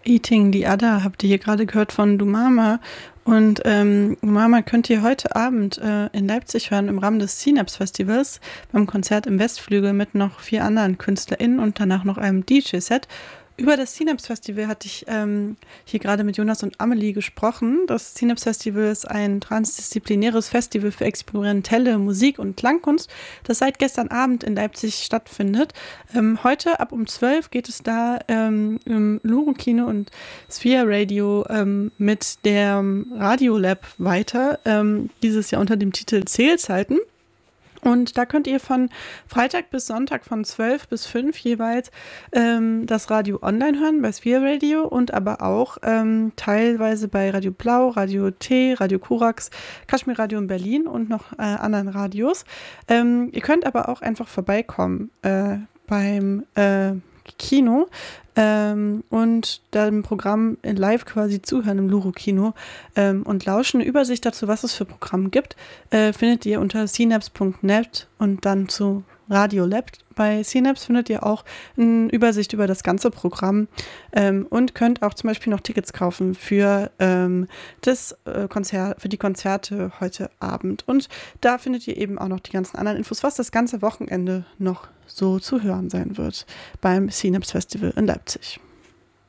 Eating the Other habt ihr hier gerade gehört von Dumama. Und Dumama könnt ihr heute Abend in Leipzig hören im Rahmen des Synapse Festivals beim Konzert im Westflügel mit noch 4 anderen KünstlerInnen und danach noch einem DJ-Set. Über das Synapse Festival hatte ich hier gerade mit Jonas und Amelie gesprochen. Das Synapse Festival ist ein transdisziplinäres Festival für experimentelle Musik und Klangkunst, das seit gestern Abend in Leipzig stattfindet. Heute ab um 12 geht es da im Luro-Kino und Sphere Radio mit der Radiolab weiter. Dieses Jahr unter dem Titel Zählzeiten. Und da könnt ihr von Freitag bis Sonntag von 12 bis 5 jeweils das Radio online hören bei Sphere Radio und aber auch teilweise bei Radio Blau, Radio T, Radio Korax, Kaschmir Radio in Berlin und noch anderen Radios. Ihr könnt aber auch einfach vorbeikommen beim Kino und dem Programm in live quasi zuhören im Luro-Kino und lauschen. Eine Übersicht dazu, was es für Programme gibt, findet ihr unter synapse.net und dann zu Radiolab. Bei Synapse findet ihr auch eine Übersicht über das ganze Programm und könnt auch zum Beispiel noch Tickets kaufen für das Konzert, für die Konzerte heute Abend. Und da findet ihr eben auch noch die ganzen anderen Infos, was das ganze Wochenende noch so zu hören sein wird beim Synapse Festival in Leipzig.